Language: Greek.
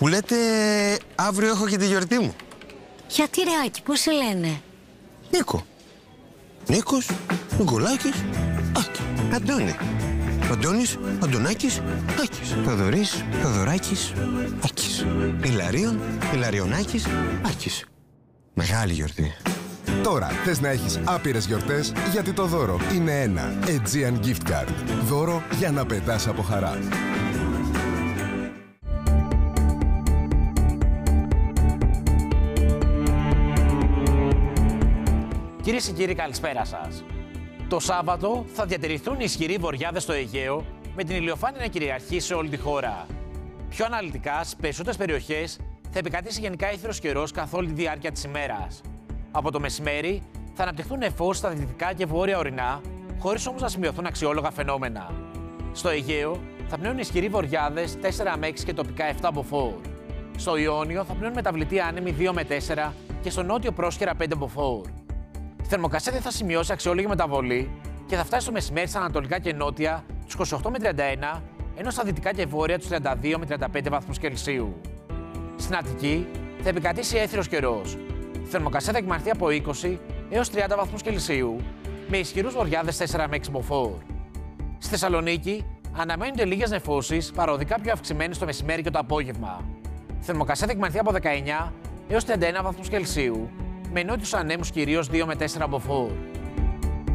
Που λέτε αύριο έχω και τη γιορτή μου. Γιατί ρε Άκη, πώς σε λένε? Νίκο. Νίκος, Νικολάκης, Άκη. Αντώνη. Αντώνης, Αντωνάκης, Άκης. Θοδωρής, Θοδωράκης, Άκης. Ηλαρίων, Ηλαριονάκης, Άκης. Μεγάλη γιορτή. Τώρα θες να έχεις άπειρες γιορτές, γιατί το δώρο είναι ένα Aegean Gift Card. Δώρο για να πετάς από χαρά. Κυρίες και κύριοι, καλησπέρα σας. Το Σάββατο θα διατηρηθούν οι ισχυροί βοριάδες στο Αιγαίο, με την ηλιοφάνεια να κυριαρχεί σε όλη τη χώρα. Πιο αναλυτικά, στις περισσότερες περιοχές θα επικρατήσει γενικά ήθρος καιρός καθ' όλη τη διάρκεια της ημέρας. Από το μεσημέρι θα αναπτυχθούν νεφώσεις στα δυτικά και βόρεια ορεινά, χωρίς όμως να σημειωθούν αξιόλογα φαινόμενα. Στο Αιγαίο θα πνέουν ισχυροί βοριάδες 4 με 6 και τοπικά 7 μποφόρ. Στο Ιόνιο θα πνέουν μεταβλητοί άνεμοι 2 με 4 και στο νότιο πρόσκαιρα 5 μποφόρ. Η θερμοκρασία δεν θα σημειώσει αξιόλογη μεταβολή και θα φτάσει στο μεσημέρι στα ανατολικά και νότια τους 28 με 31, ενώ στα δυτικά και βόρεια τους 32 με 35 βαθμούς Κελσίου. Στην Αττική θα επικρατήσει έθριος καιρός. Η θερμοκρασία θα εκμαρθεί από 20 έως 30 βαθμούς Κελσίου, με ισχυρούς βοριάδες 4 με 6 μποφόρ. Στη Θεσσαλονίκη αναμένονται λίγες νεφώσεις, παροδικά πιο αυξημένες το μεσημέρι και το απόγευμα. Η θερμοκρασία θα εκμαρθεί από 19 έως 31 βαθμούς Κελσίου, με νότιους ανέμους κυρίως 2 με 4 μποφόρ.